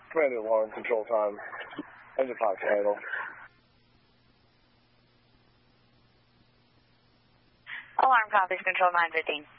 Command alarm control time. Engine 5 handle. Alarm copies, control 915.